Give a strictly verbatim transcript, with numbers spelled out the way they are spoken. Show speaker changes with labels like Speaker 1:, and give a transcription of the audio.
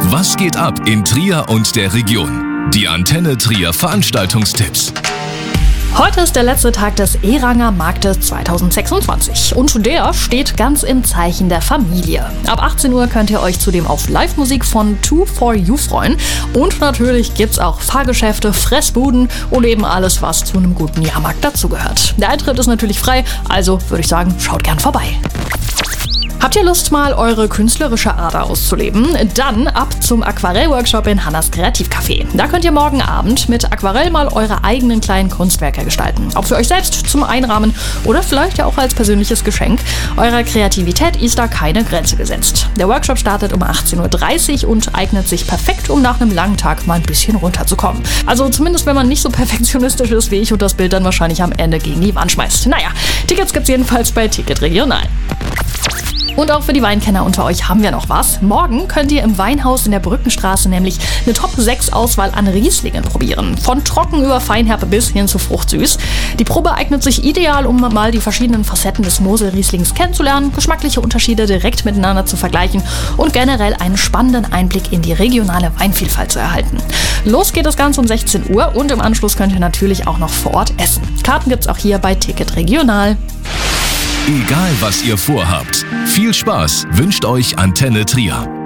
Speaker 1: Was geht ab in Trier und der Region? Die Antenne Trier Veranstaltungstipps.
Speaker 2: Heute ist der letzte Tag des Ehranger Marktes zweitausendsechsundzwanzig und der steht ganz im Zeichen der Familie. Ab achtzehn Uhr könnt ihr euch zudem auf Live-Musik von two for you freuen und natürlich gibt's auch Fahrgeschäfte, Fressbuden und eben alles, was zu einem guten Jahrmarkt dazugehört. Der Eintritt ist natürlich frei, also würde ich sagen, schaut gern vorbei. Habt ihr Lust, mal eure künstlerische Ader auszuleben? Dann ab zum Aquarellworkshop in Hannas Kreativcafé. Da könnt ihr morgen Abend mit Aquarell mal eure eigenen kleinen Kunstwerke gestalten. Ob für euch selbst zum Einrahmen oder vielleicht ja auch als persönliches Geschenk. Eurer Kreativität ist da keine Grenze gesetzt. Der Workshop startet um achtzehn Uhr dreißig und eignet sich perfekt, um nach einem langen Tag mal ein bisschen runterzukommen. Also zumindest, wenn man nicht so perfektionistisch ist wie ich und das Bild dann wahrscheinlich am Ende gegen die Wand schmeißt. Naja, Tickets gibt's jedenfalls bei Ticket Regional. Und auch für die Weinkenner unter euch haben wir noch was. Morgen könnt ihr im Weinhaus in der Brückenstraße nämlich eine Top sechs Auswahl an Rieslingen probieren. Von trocken über Feinherbe bis hin zu fruchtsüß. Die Probe eignet sich ideal, um mal die verschiedenen Facetten des Mosel-Rieslings kennenzulernen, geschmackliche Unterschiede direkt miteinander zu vergleichen und generell einen spannenden Einblick in die regionale Weinvielfalt zu erhalten. Los geht das Ganze um sechzehn Uhr und im Anschluss könnt ihr natürlich auch noch vor Ort essen. Karten gibt's auch hier bei Ticket Regional.
Speaker 1: Egal was ihr vorhabt, viel Spaß wünscht euch Antenne Trier.